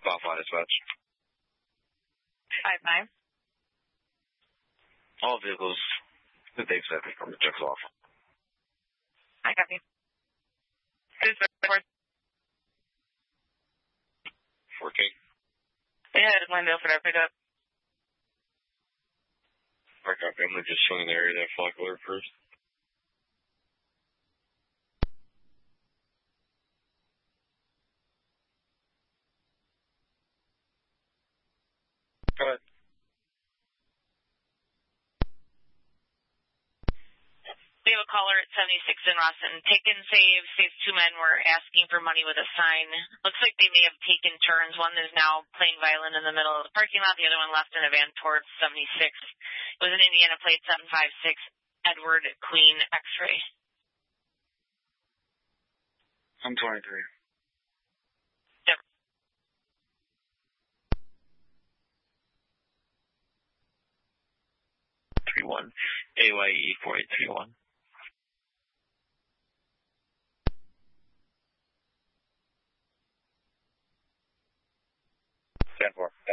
Alpha dispatch. 5-5. All vehicles that they've set from the checks off. I copy. 4K. Yeah, it's Glendale for that pickup. I copy. I'm going to just swing in the area that flock alert first. Go ahead. We have a caller at 76 in Rawson. Take and save. Saves 2 men were asking for money with a sign. Looks like they may have taken turns. One is now playing violin in the middle of the parking lot. The other one left in a van towards 76. It was an Indiana plate 756 Edward Queen X-ray. I'm 23. Yep. AYE 4831. Stand for.